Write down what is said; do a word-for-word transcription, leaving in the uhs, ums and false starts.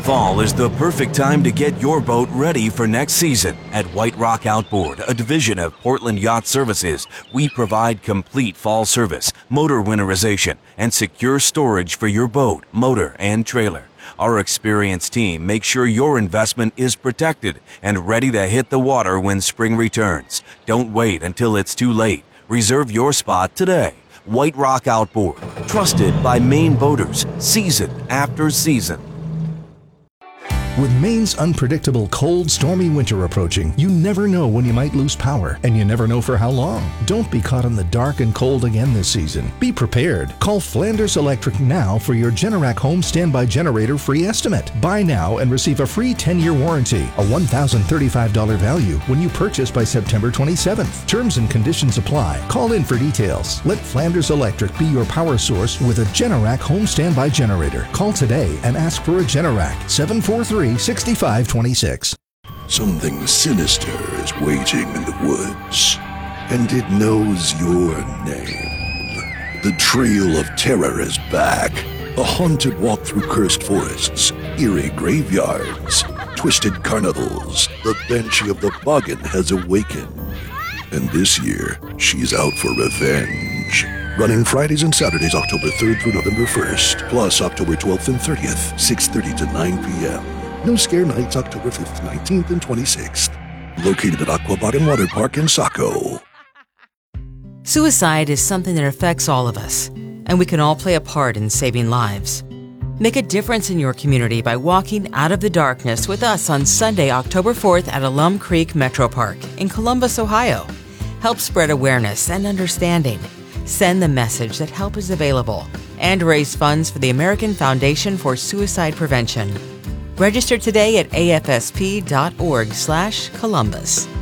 Fall is the perfect time to get your boat ready for next season. At White Rock Outboard, a division of Portland Yacht Services, we provide complete fall service, motor winterization, and secure storage for your boat, motor, and trailer. Our experienced team makes sure your investment is protected and ready to hit the water when spring returns. Don't wait until it's too late. Reserve your spot today. White Rock Outboard, trusted by Maine boaters, season after season. With Maine's unpredictable cold, stormy winter approaching, you never know when you might lose power, and you never know for how long. Don't be caught in the dark and cold again this season. Be prepared. Call Flanders Electric now for your Generac home standby generator free estimate. Buy now and receive a free ten-year warranty, a one thousand thirty-five dollars value when you purchase by September twenty-seventh. Terms and conditions apply. Call in for details. Let Flanders Electric be your power source with a Generac home standby generator. Call today and ask for a Generac. seven four three, six five two six. Something sinister is waiting in the woods, and it knows your name. The Trail of Terror is back. A haunted walk through cursed forests, eerie graveyards, twisted carnivals. The Banshee of the Boggin has awakened. And this year, she's out for revenge. Running Fridays and Saturdays, October third through November first, plus October twelfth and thirtieth, six thirty to nine p.m. No Scare Nights, October fifth, nineteenth, and twenty-sixth. Located at Aqua Bottom Water Park in Saco. Suicide is something that affects all of us, and we can all play a part in saving lives. Make a difference in your community by walking out of the darkness with us on Sunday, October fourth at Alum Creek Metro Park in Columbus, Ohio. Help spread awareness and understanding. Send the message that help is available and raise funds for the American Foundation for Suicide Prevention. Register today at A F S P dot org slash Columbus.